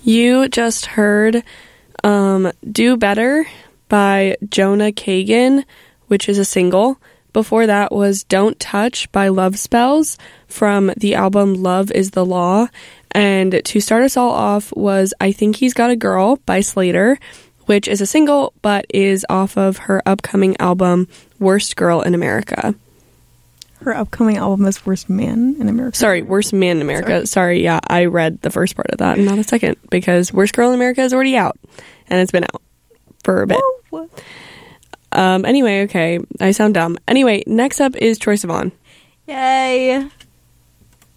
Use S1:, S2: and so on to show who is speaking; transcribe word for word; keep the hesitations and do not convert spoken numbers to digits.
S1: You just heard um, Do Better by Jonah Kagan, which is a single. Before that was Don't Touch by Love Spells from the album Love is the Law. And to start us all off was I Think He's Got a Girl by Slater, which is a single but is off of her upcoming album Worst Girl in America.
S2: Her upcoming album is Worst Man in America.
S1: Sorry, Worst Man in America. Sorry. Sorry, yeah, I read the first part of that and not the second, because Worst Girl in America is already out, and it's been out for a bit.
S2: Whoa,
S1: um, anyway, okay, I sound dumb. Anyway, next up is Troye Sivan.
S2: Yay!